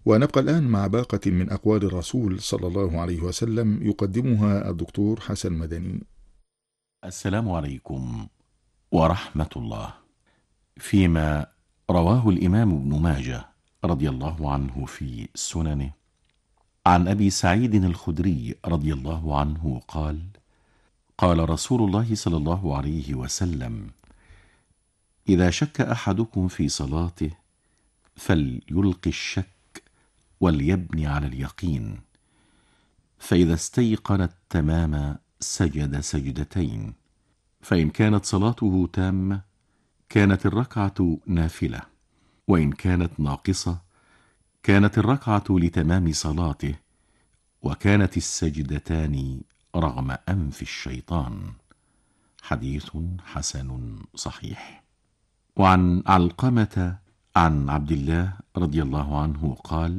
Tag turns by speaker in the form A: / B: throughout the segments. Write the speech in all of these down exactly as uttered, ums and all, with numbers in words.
A: ونبقى الآن مع باقة من أقوال الرسول صلى الله عليه وسلم يقدمها الدكتور حسن مدني.
B: السلام عليكم ورحمة الله. فيما رواه الإمام ابن ماجه رضي الله عنه في سننه عن أبي سعيد الخدري رضي الله عنه قال: قال رسول الله صلى الله عليه وسلم: إذا شك أحدكم في صلاته فليلق الشك وليبني على اليقين، فإذا استيقن التمام سجد سجدتين، فإن كانت صلاته تامة كانت الركعة نافلة، وإن كانت ناقصة كانت الركعة لتمام صلاته، وكانت السجدتان رغم أنف الشيطان. حديث حسن صحيح. وعن علقمة عن عبد الله رضي الله عنه قال: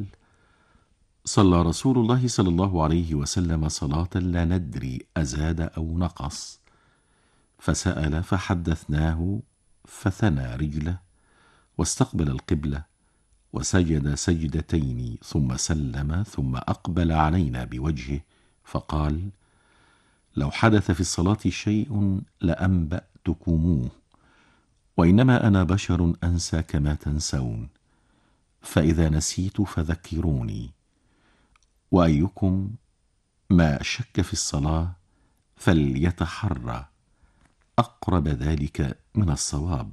B: صلى رسول الله صلى الله عليه وسلم صلاة لا ندري أزاد أو نقص، فسأل فحدثناه فثنى رجله واستقبل القبلة وسجد سجدتين ثم سلم ثم أقبل علينا بوجهه فقال: لو حدث في الصلاة شيء لأنبأتكموه، وإنما أنا بشر أنسى كما تنسون، فإذا نسيت فذكروني. وأيكم ما شك في الصلاة فليتحرى أقرب ذلك من الصواب،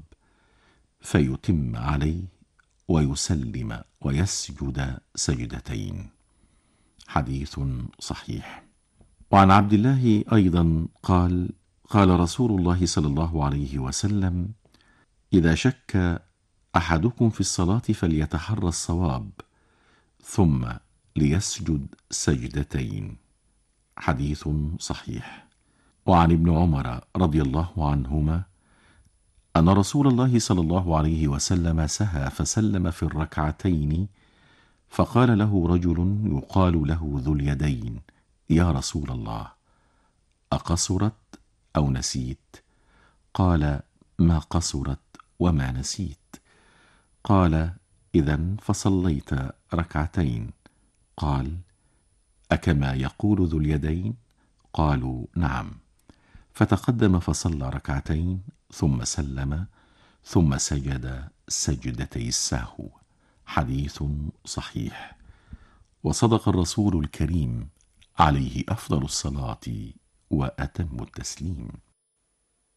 B: فيتم عليه ويسلم ويسجد سجدتين. حديث صحيح. وعن عبد الله أيضا قال: قال رسول الله صلى الله عليه وسلم: إذا شك أحدكم في الصلاة فليتحرى الصواب ثم ليسجد سجدتين. حديث صحيح. وعن ابن عمر رضي الله عنهما أن رسول الله صلى الله عليه وسلم سهى فسلم في الركعتين، فقال له رجل يقال له ذو اليدين: يا رسول الله، أقصرت أو نسيت؟ قال: ما قصرت وما نسيت. قال: إذن فصليت ركعتين. قال: أكما يقول ذو اليدين؟ قالوا: نعم. فتقدم فصلى ركعتين ثم سلم ثم سجد سجدتي السهو. حديث صحيح. وصدق الرسول الكريم عليه أفضل الصلاة وأتم التسليم.